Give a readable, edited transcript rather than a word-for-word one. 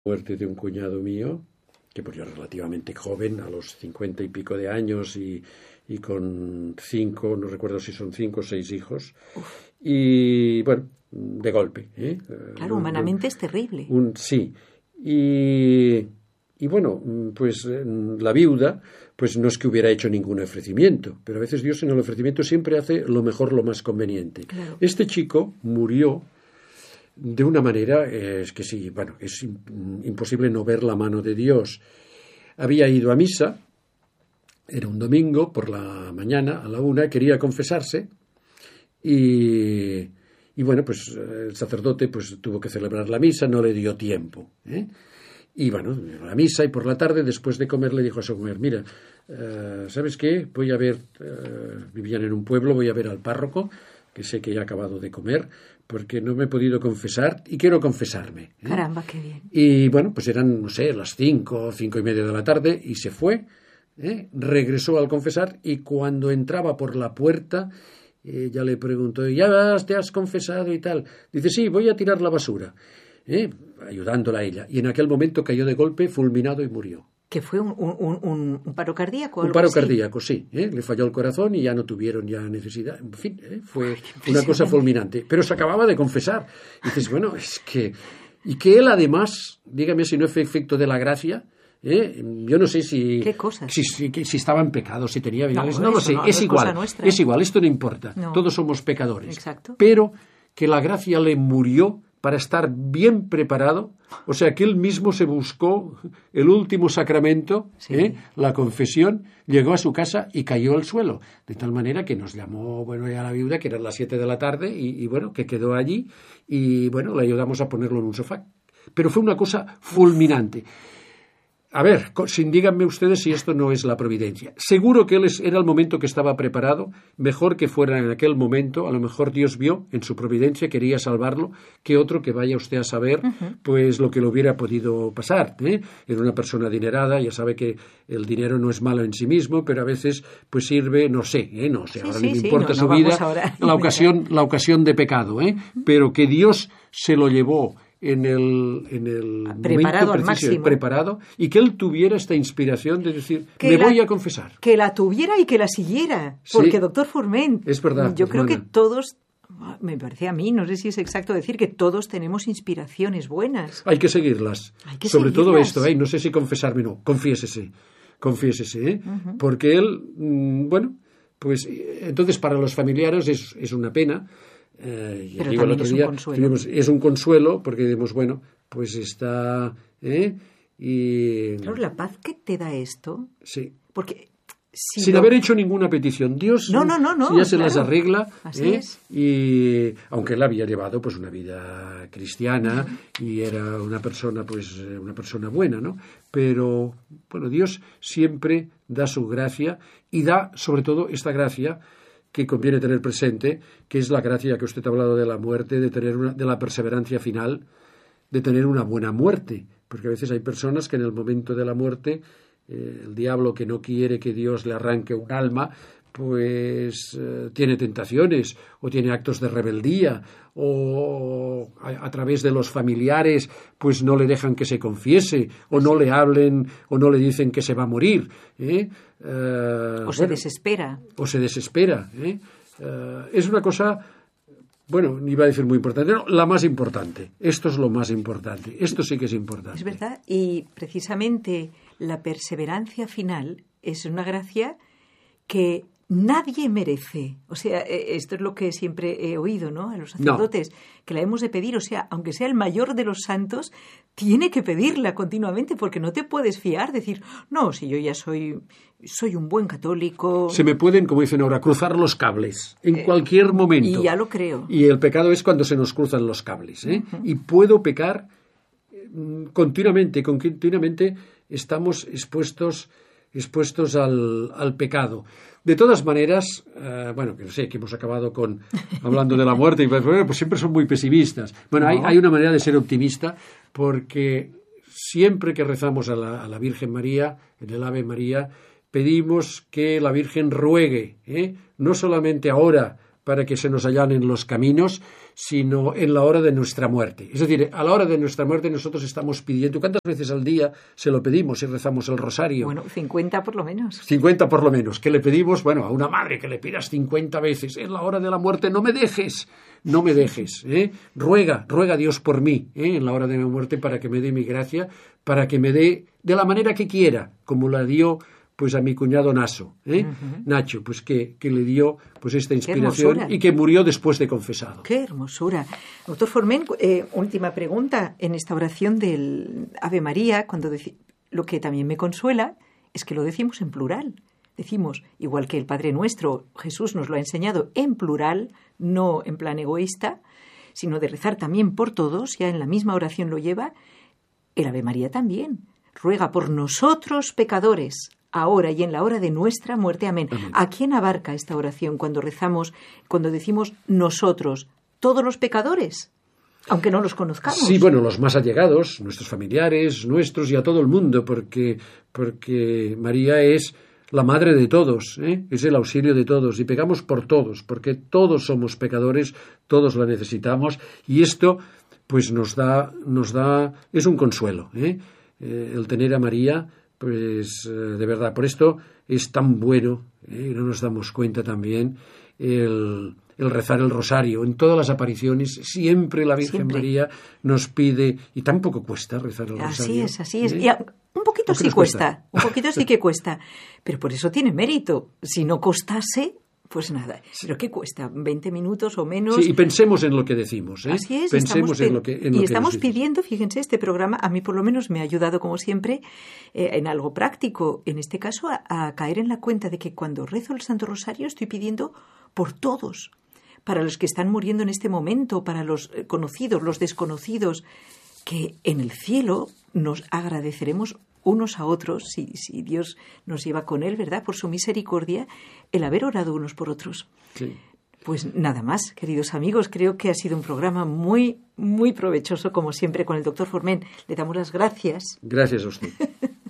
muerte de un cuñado mío, que murió relativamente joven, a los 50 y pico de años, y con 5, no recuerdo si son 5 o 6 hijos, y bueno, de golpe. Claro, humanamente es terrible. Sí, y bueno, pues la viuda, pues no es que hubiera hecho ningún ofrecimiento, pero a veces Dios en el ofrecimiento siempre hace lo mejor, lo más conveniente. Claro. Este chico murió de una manera, es que sí, bueno, es imposible no ver la mano de Dios. Había ido a misa, era un domingo por la mañana, a la 1, quería confesarse, y bueno, pues el sacerdote pues tuvo que celebrar la misa, no le dio tiempo, Y bueno, la misa, y por la tarde, después de comer, le dijo a su mujer: mira, ¿sabes qué? Voy a ver, vivían en un pueblo, voy a ver al párroco, que sé que ya ha acabado de comer, porque no me he podido confesar y quiero confesarme. Caramba, qué bien. Y bueno, pues eran, no sé, las 5, 5:30 de la tarde, y se fue, regresó al confesar, y cuando entraba por la puerta, ella le preguntó: ¿ya te has confesado y tal? Dice: sí, voy a tirar la basura, ayudándola a ella. Y en aquel momento cayó de golpe, fulminado, y murió. ¿Que fue un paro cardíaco? Un paro cardíaco, sí. Le falló el corazón y ya no tuvieron ya necesidad. En fin, fue una cosa fulminante. Pero se acababa de confesar. Y dices, bueno, es que... Y que él además, dígame si no fue efecto de la gracia, yo no sé si... ¿Qué cosas? Si estaba en pecado, si tenía... No lo sé, no es igual. Nuestra. Es igual, esto no importa. No. Todos somos pecadores. Exacto. Pero que la gracia le murió para estar bien preparado, o sea que él mismo se buscó el último sacramento, sí. La confesión, llegó a su casa y cayó al suelo, de tal manera que nos llamó, bueno, ya la viuda, que eran las 7 de la tarde, y bueno, que quedó allí, y bueno, le ayudamos a ponerlo en un sofá. Pero fue una cosa fulminante. A ver, díganme ustedes si esto no es la providencia. Seguro que él era el momento que estaba preparado, mejor que fuera en aquel momento. A lo mejor Dios vio en su providencia, quería salvarlo, que otro que vaya usted a saber, pues lo que le hubiera podido pasar. Era una persona adinerada, ya sabe que el dinero no es malo en sí mismo, pero a veces pues sirve, no sé, ahora ni me importa su vida, la ocasión de pecado, pero que Dios se lo llevó en el preparado momento preciso, preparado, y que él tuviera esta inspiración de decir, voy a confesar. Que la tuviera y que la siguiera, porque doctor Forment, es verdad, yo creo que todos, me parece a mí, no sé si es exacto decir que todos tenemos inspiraciones buenas. Hay que seguirlas. Sobre todo esto, no sé si confesarme, no, confiésese, porque él, bueno, pues entonces para los familiares es una pena. Pero digo, el otro día, es un consuelo, porque decimos, bueno, pues está... y... Claro, la paz que te da esto... Sí. Porque... Sin haber hecho ninguna petición. Dios no, ya se las arregla. Así es. Y aunque él había llevado pues una vida cristiana y era una persona buena, ¿no? Pero, bueno, Dios siempre da su gracia y da, sobre todo, esta gracia que conviene tener presente, que es la gracia que usted ha hablado de la muerte, de la perseverancia final, de tener una buena muerte, porque a veces hay personas que en el momento de la muerte, el diablo, que no quiere que Dios le arranque un alma, pues tiene tentaciones o tiene actos de rebeldía, o a través de los familiares pues no le dejan que se confiese, o no le hablen, o no le dicen que se va a morir, se desespera. Es una cosa, bueno, iba a decir muy importante, no, la más importante. Esto es lo más importante. Esto sí que es importante. Es verdad, y precisamente la perseverancia final es una gracia que nadie merece. O sea, esto es lo que siempre he oído, ¿no? A los sacerdotes, que la hemos de pedir. O sea, aunque sea el mayor de los santos, tiene que pedirla continuamente, porque no te puedes fiar, decir, no, si yo ya soy un buen católico. Se me pueden, como dicen ahora, cruzar los cables en cualquier momento. Y ya lo creo. Y el pecado es cuando se nos cruzan los cables. Y puedo pecar continuamente. Continuamente estamos expuestos al pecado. De todas maneras, bueno, que no sé, que hemos acabado hablando de la muerte, y pues siempre son muy pesimistas. Bueno, hay una manera de ser optimista, porque siempre que rezamos a la Virgen María, en el Ave María, pedimos que la Virgen ruegue, no solamente ahora para que se nos allanen los caminos, sino en la hora de nuestra muerte. Es decir, a la hora de nuestra muerte nosotros estamos pidiendo, ¿cuántas veces al día se lo pedimos y rezamos el rosario? Bueno, 50 por lo menos. 50 por lo menos. ¿Qué le pedimos? Bueno, a una madre que le pidas 50 veces, en la hora de la muerte, no me dejes, ruega a Dios por mí, en la hora de mi muerte, para que me dé mi gracia, para que me dé de la manera que quiera, como la dio pues a mi cuñado Nacho, pues que le dio pues esta inspiración y que murió después de confesado. ¡Qué hermosura! Doctor Forment, última pregunta. En esta oración del Ave María, lo que también me consuela es que lo decimos en plural. Decimos, igual que el Padre Nuestro, Jesús nos lo ha enseñado en plural, no en plan egoísta, sino de rezar también por todos, ya en la misma oración lo lleva, el Ave María también. Ruega por nosotros pecadores, ahora y en la hora de nuestra muerte. Amén. Amén. ¿A quién abarca esta oración cuando rezamos, cuando decimos nosotros? ¿Todos los pecadores? Aunque no los conozcamos. Sí, bueno, los más allegados, nuestros familiares, nuestros y a todo el mundo, porque María es la madre de todos, es el auxilio de todos, y pecamos por todos, porque todos somos pecadores, todos la necesitamos, y esto pues nos da es un consuelo, el tener a María, pues de verdad, por esto es tan bueno, no nos damos cuenta también, el rezar el rosario. En todas las apariciones siempre la Virgen María nos pide, y tampoco cuesta rezar el rosario. Así es. Y un poquito sí cuesta, un poquito sí que cuesta, pero por eso tiene mérito. Si no costase, pues nada. ¿Pero qué cuesta? ¿20 minutos o menos? Sí, y pensemos en lo que decimos. Así es. Pensemos en lo que estamos pidiendo, fíjense, este programa a mí por lo menos me ha ayudado, como siempre, en algo práctico. En este caso, a caer en la cuenta de que cuando rezo el Santo Rosario estoy pidiendo por todos, para los que están muriendo en este momento, para los conocidos, los desconocidos, que en el cielo nos agradeceremos unos a otros, si Dios nos lleva con él, ¿verdad?, por su misericordia, el haber orado unos por otros. Sí. Pues nada más, queridos amigos, creo que ha sido un programa muy, muy provechoso, como siempre, con el doctor Forment. Le damos las gracias. Gracias a usted.